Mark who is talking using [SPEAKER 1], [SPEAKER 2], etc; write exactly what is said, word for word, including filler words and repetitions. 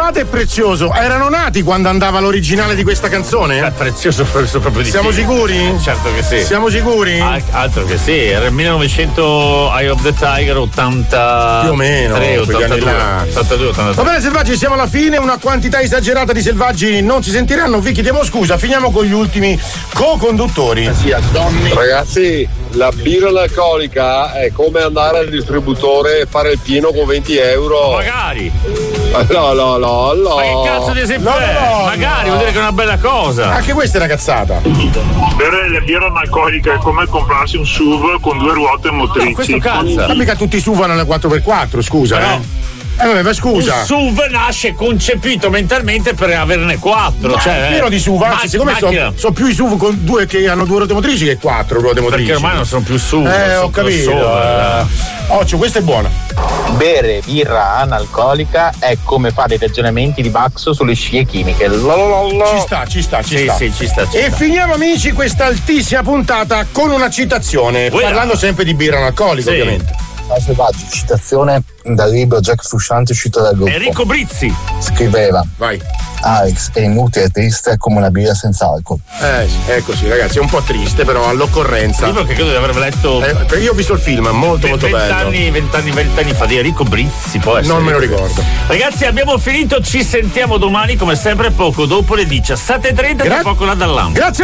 [SPEAKER 1] Spada e Prezioso erano nati quando andava l'originale di questa canzone?
[SPEAKER 2] È prezioso proprio di
[SPEAKER 1] Siamo
[SPEAKER 2] sì.
[SPEAKER 1] sicuri?
[SPEAKER 2] Certo che sì.
[SPEAKER 1] Siamo sicuri?
[SPEAKER 2] Al- altro che sì, era il millenovecento Eye of the Tiger ottanta
[SPEAKER 1] Più o meno, quegli anni là.
[SPEAKER 2] ottantadue, ottantadue.
[SPEAKER 1] Va bene selvaggi, siamo alla fine, una quantità esagerata di selvaggi non si sentiranno, vi chiediamo scusa, finiamo con gli ultimi co-conduttori.
[SPEAKER 3] Ragazzi, la birra alcolica è come andare al distributore e fare il pieno con venti euro.
[SPEAKER 2] Magari.
[SPEAKER 3] No, no, no, no.
[SPEAKER 2] Ma che cazzo di esempio
[SPEAKER 1] No,
[SPEAKER 2] è?
[SPEAKER 1] no, no,
[SPEAKER 2] Magari,
[SPEAKER 1] no.
[SPEAKER 2] vuol dire che è una bella cosa.
[SPEAKER 1] Anche questa è una cazzata.
[SPEAKER 4] Bere la birra analcolica è come comprarsi un S U V con due ruote motrici.
[SPEAKER 2] No, questo cazzo.
[SPEAKER 1] Ma mica tutti i S U V hanno la quattro per quattro, scusa.
[SPEAKER 2] Però-
[SPEAKER 1] eh. Eh vabbè, ma scusa.
[SPEAKER 2] Un S U V nasce concepito mentalmente per averne quattro.
[SPEAKER 1] Ma
[SPEAKER 2] cioè,
[SPEAKER 1] è pieno di S U V, anzi,
[SPEAKER 2] ma-
[SPEAKER 1] siccome
[SPEAKER 2] macchina.
[SPEAKER 1] sono so più i S U V con due che hanno due ruote motrici che quattro ruote motrici.
[SPEAKER 2] Perché ormai non sono più S U V.
[SPEAKER 1] Eh,
[SPEAKER 2] sono
[SPEAKER 1] ho capito.
[SPEAKER 2] crossover,
[SPEAKER 1] Eh. Occhio, questa è buona.
[SPEAKER 5] Bere birra analcolica è come fare i ragionamenti di Baxo sulle scie chimiche. Lalalala.
[SPEAKER 1] Ci sta, ci sta, ci
[SPEAKER 2] Sì,
[SPEAKER 1] sta.
[SPEAKER 2] sì, ci sta, ci
[SPEAKER 1] e
[SPEAKER 2] sta.
[SPEAKER 1] finiamo amici questa altissima puntata con una citazione,
[SPEAKER 2] Uè.
[SPEAKER 1] parlando sempre di birra analcolica,
[SPEAKER 2] Sì.
[SPEAKER 1] ovviamente.
[SPEAKER 6] Ciao selvaggi, citazione dal libro Jack Frusciante uscito dal gruppo.
[SPEAKER 2] Enrico Brizzi.
[SPEAKER 6] Scriveva:
[SPEAKER 1] Vai.
[SPEAKER 6] Alex è inutile e triste come una birra senza alcol.
[SPEAKER 1] Eh sì, è così ragazzi, è un po' triste però all'occorrenza.
[SPEAKER 2] Libro che credo di aver letto
[SPEAKER 1] Eh, io ho visto il film, molto molto bello.
[SPEAKER 2] vent'anni, vent'anni, vent'anni fa di Enrico Brizzi. Può essere.
[SPEAKER 1] Non me lo ricordo.
[SPEAKER 2] Ragazzi, abbiamo finito. Ci sentiamo domani, come sempre, poco dopo le diciassette e trenta. Tra
[SPEAKER 1] Gra-
[SPEAKER 2] poco la Dallam.
[SPEAKER 1] Grazie.